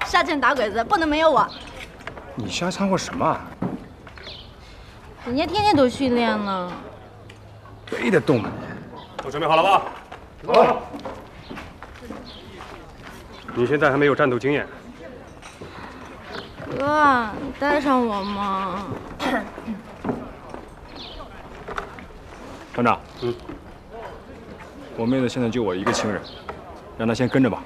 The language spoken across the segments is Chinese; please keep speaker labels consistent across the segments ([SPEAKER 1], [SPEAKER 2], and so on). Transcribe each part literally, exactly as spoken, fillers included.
[SPEAKER 1] 杀人打鬼子不能没有我。
[SPEAKER 2] 你瞎掺和什么啊？
[SPEAKER 1] 人家天天都训练呢。
[SPEAKER 2] 背得动吗你？
[SPEAKER 3] 都准备好了吧？
[SPEAKER 2] 好。
[SPEAKER 3] 你现在还没有战斗经验。
[SPEAKER 1] 哥，你带上我嘛。
[SPEAKER 2] 团长，
[SPEAKER 3] 嗯，
[SPEAKER 2] 我妹子现在就我一个亲人，让她先跟着吧。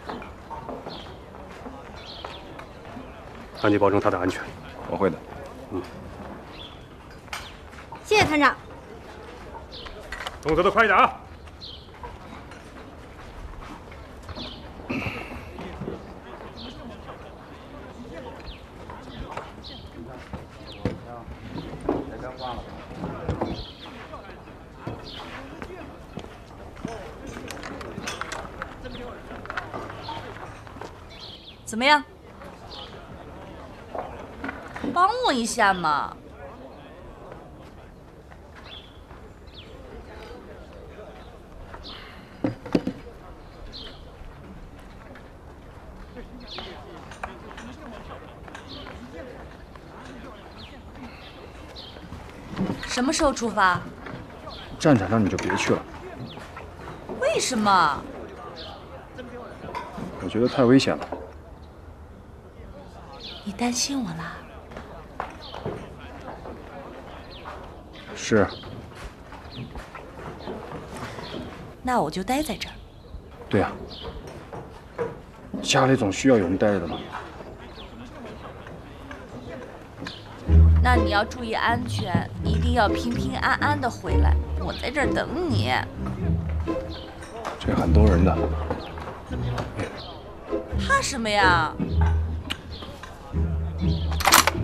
[SPEAKER 3] 那你保证她的安全。
[SPEAKER 2] 我会的。
[SPEAKER 3] 嗯。
[SPEAKER 1] 谢谢团长。
[SPEAKER 3] 动作都快一点啊！
[SPEAKER 4] 怎么样？帮我一下嘛！什么时候出发？
[SPEAKER 2] 战场上你就别去了，
[SPEAKER 4] 为什么？
[SPEAKER 2] 我觉得太危险了。
[SPEAKER 4] 你担心我啦？
[SPEAKER 2] 是。
[SPEAKER 4] 那我就待在这儿。
[SPEAKER 2] 对呀，家里总需要有人待着的嘛。
[SPEAKER 4] 那你要注意安全，一定要平平安安的回来。我在这儿等你。
[SPEAKER 2] 这很多人的。
[SPEAKER 4] 怕什么呀？